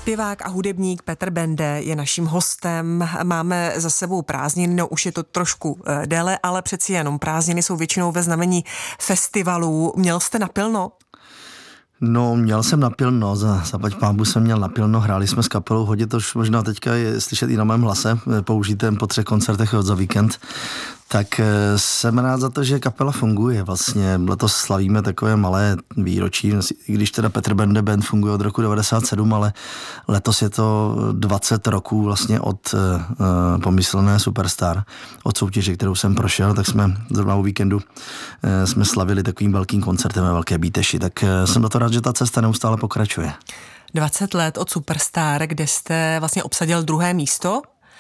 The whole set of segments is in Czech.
Zpěvák a hudebník Petr Bende je naším hostem. Máme za sebou prázdniny, no už je to trošku déle, ale přeci jenom prázdniny jsou většinou ve znamení festivalů. Měl jste napilno? No, měl jsem napilno, zaplať pánbůh jsem měl napilno, hráli jsme s kapelou hodně, to už možná teďka je slyšet i na mém hlase, použitém po 3 koncertech za víkend. Tak jsem rád za to, že kapela funguje. Vlastně letos slavíme takové malé výročí, i když teda Petr Bende Band funguje od roku 97, ale letos je to 20 roků vlastně od pomyslné Superstar, od soutěže, kterou jsem prošel, tak jsme zrovna o víkendu jsme slavili takovým velkým koncertem ve Velké Bíteši, tak jsem za to rád, že ta cesta neustále pokračuje. 20 let od Superstar, kde jste vlastně obsadil 2. místo,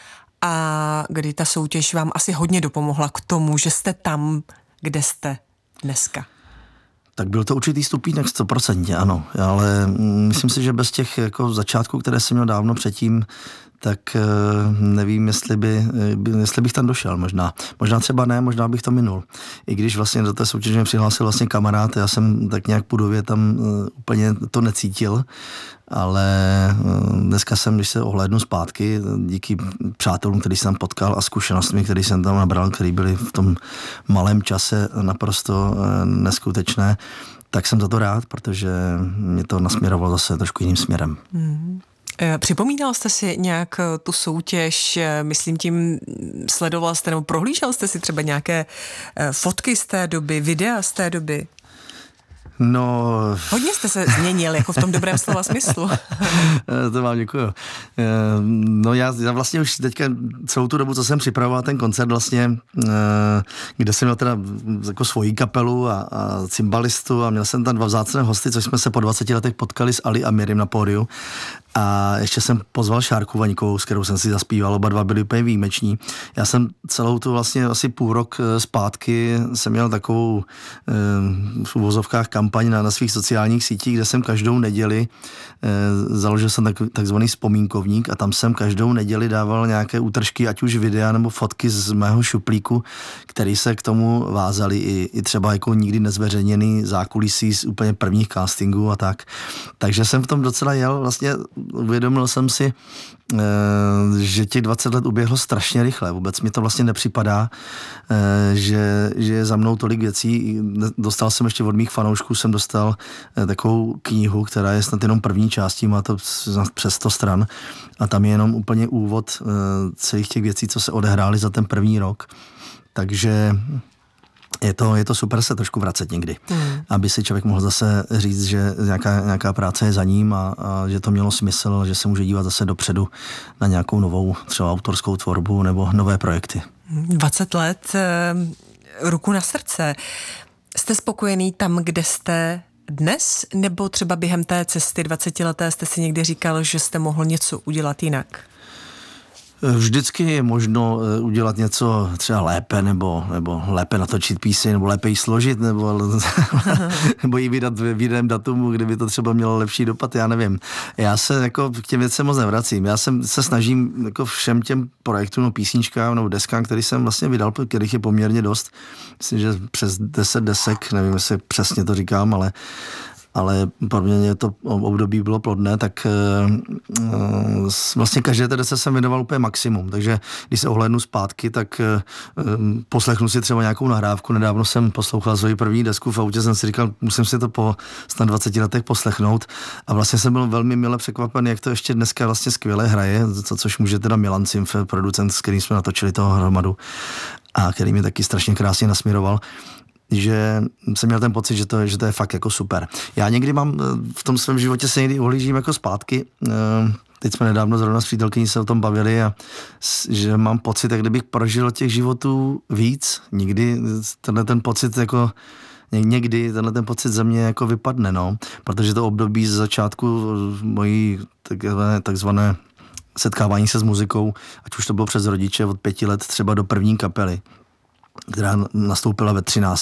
a kdy ta soutěž vám asi hodně dopomohla k tomu, že jste tam, kde jste dneska. Tak byl to určitý stupínek 100%, ano, ale myslím si, že bez těch jako začátků, které jsem měl dávno předtím, tak nevím, jestli bych tam došel možná. Možná třeba ne, možná bych to minul. I když vlastně do té soutěže mě přihlásil vlastně kamarád, já jsem tak nějak půdově tam úplně to necítil, ale dneska jsem, když se ohlédnu zpátky, díky přátelům, který jsem potkal a zkušenostmi, který jsem tam nabral, který byly v tom malém čase naprosto neskutečné, tak jsem za to rád, protože mě to nasměrovalo zase trošku jiným směrem. Připomínal jste si nějak tu soutěž, myslím tím, sledoval jste nebo prohlížel jste si třeba nějaké fotky z té doby, videa z té doby? No... Hodně jste se změnil, jako v tom dobrém slova smyslu. To vám děkuju. No já vlastně už teďka celou tu dobu, co jsem připravoval ten koncert vlastně, kde jsem měl teda jako svoji kapelu a cymbalistu a měl jsem tam 2 vzácné hosty, což jsme se po 20 letech potkali s Ali a Mirim na pódiu. A ještě jsem pozval Šárku Vaňkovou, s kterou jsem si zaspíval, oba dva byli úplně výjimeční. Já jsem celou tu vlastně asi půl rok zpátky jsem měl takovou v uvozovkách kampaň na svých sociálních sítích, kde jsem každou neděli založil jsem takzvaný vzpomínkovník a tam jsem každou neděli dával nějaké útržky, ať už videa nebo fotky z mého šuplíku, který se k tomu vázaly i třeba jako nikdy nezveřejněný zákulisí z úplně prvních castingů a tak. Takže jsem v tom docela jel, vlastně uvědomil jsem si, že těch 20 let uběhlo strašně rychle. Vůbec mi to vlastně nepřipadá, že je za mnou tolik věcí. Dostal jsem ještě od mých fanoušků, jsem dostal takovou knihu, která je snad jenom první částí, má to přes 100 stran a tam je jenom úplně úvod celých těch věcí, co se odehrály za ten první rok. Takže je to super se trošku vracet někdy, aby si člověk mohl zase říct, že nějaká práce je za ním a že to mělo smysl, že se může dívat zase dopředu na nějakou novou třeba autorskou tvorbu nebo nové projekty. 20 let, ruku na srdce. Jste spokojený tam, kde jste dnes, nebo třeba během té cesty 20leté jste si někdy říkal, že jste mohl něco udělat jinak? Vždycky je možno udělat něco třeba lépe, nebo lépe natočit píseň, nebo lépe ji složit, nebo ji vydat v jiném datumu, kdyby to třeba mělo lepší dopad, já nevím. Já se jako k těm věcem moc nevracím. Já se snažím jako všem těm projektům, písničkám nebo deskám, který jsem vlastně vydal, kterých je poměrně dost. Myslím, že přes 10 desek, nevím, jestli přesně to říkám, ale pro mě to období bylo plodné, tak vlastně každé té desce jsem věnoval úplně maximum, takže když se ohlédnu zpátky, tak poslechnu si třeba nějakou nahrávku. Nedávno jsem poslouchal svoji první desku v autě, jsem si říkal, musím si to po snad 20 letech poslechnout a vlastně jsem byl velmi mile překvapen, jak to ještě dneska vlastně skvěle hraje, což může teda Milan Cimf, producent, s kterým jsme natočili toho hromadu a který mě taky strašně krásně nasměroval, že jsem měl ten pocit, že to je fakt jako super. Já někdy mám v tom svém životě se někdy ohlížím jako zpátky. Teď jsme nedávno zrovna s přítelkyní se o tom bavili a že mám pocit, jak kdybych prožil těch životů víc. Nikdy ten pocit jako někdy tenhle pocit ze mě jako vypadne, no. Protože to období z začátku mojí takzvané setkávání se s muzikou, ať už to bylo přes rodiče od 5 let třeba do první kapely, která nastoupila ve 13.